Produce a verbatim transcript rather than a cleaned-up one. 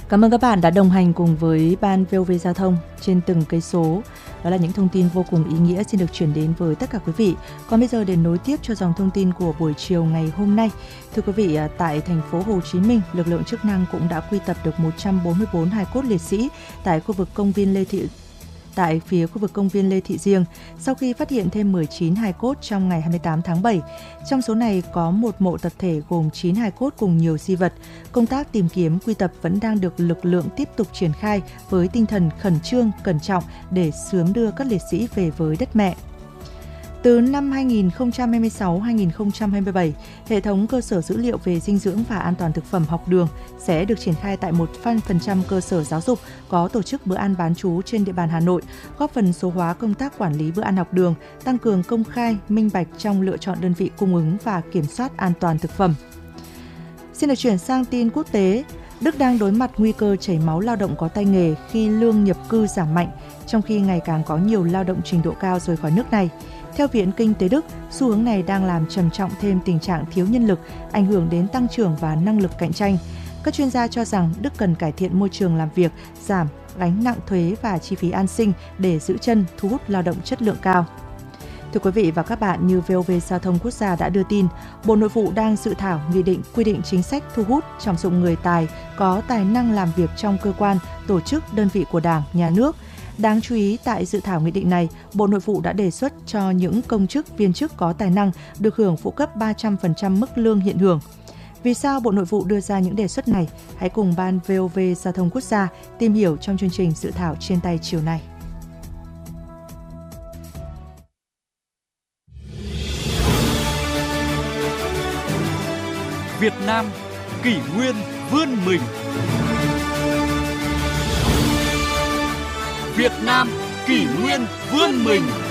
Cảm ơn các bạn đã đồng hành cùng với Ban vê o vê Giao thông trên từng cây số. Đó là những thông tin vô cùng ý nghĩa xin được chuyển đến với tất cả quý vị. Còn bây giờ để nối tiếp cho dòng thông tin của buổi chiều ngày hôm nay. Thưa quý vị, tại thành phố Hồ Chí Minh, lực lượng chức năng cũng đã quy tập được một trăm bốn mươi tư hài cốt liệt sĩ tại khu vực công viên Lê Thị tại phía khu vực công viên Lê Thị Riêng, sau khi phát hiện thêm mười chín hài cốt trong ngày hai mươi tám tháng bảy. Trong số này có một mộ tập thể gồm chín hài cốt cùng nhiều di vật. Công tác tìm kiếm quy tập vẫn đang được lực lượng tiếp tục triển khai với tinh thần khẩn trương, cẩn trọng để sớm đưa các liệt sĩ về với đất mẹ. Từ năm hai nghìn không trăm hai mươi sáu đến hai nghìn không trăm hai mươi bảy, hệ thống cơ sở dữ liệu về dinh dưỡng và an toàn thực phẩm học đường sẽ được triển khai tại một trăm phần trăm cơ sở giáo dục có tổ chức bữa ăn bán trú trên địa bàn Hà Nội, góp phần số hóa công tác quản lý bữa ăn học đường, tăng cường công khai, minh bạch trong lựa chọn đơn vị cung ứng và kiểm soát an toàn thực phẩm. Xin được chuyển sang tin quốc tế. Đức đang đối mặt nguy cơ chảy máu lao động có tay nghề khi lương nhập cư giảm mạnh, trong khi ngày càng có nhiều lao động trình độ cao rời khỏi nước này. Theo Viện Kinh tế Đức, xu hướng này đang làm trầm trọng thêm tình trạng thiếu nhân lực, ảnh hưởng đến tăng trưởng và năng lực cạnh tranh. Các chuyên gia cho rằng Đức cần cải thiện môi trường làm việc, giảm gánh nặng thuế và chi phí an sinh để giữ chân, thu hút lao động chất lượng cao. Thưa quý vị và các bạn, như vê o vê Giao thông Quốc gia đã đưa tin, Bộ Nội vụ đang dự thảo nghị định quy định chính sách thu hút, trọng dụng người tài có tài năng làm việc trong cơ quan, tổ chức, đơn vị của Đảng, Nhà nước. Đáng chú ý, tại dự thảo nghị định này, Bộ Nội vụ đã đề xuất cho những công chức, viên chức có tài năng được hưởng phụ cấp ba trăm phần trăm mức lương hiện hưởng. Vì sao Bộ Nội vụ đưa ra những đề xuất này? Hãy cùng Ban vê o vê Giao thông Quốc gia tìm hiểu trong chương trình dự thảo trên tay chiều nay. Việt Nam kỷ nguyên vươn mình. Việt Nam kỷ nguyên vươn mình.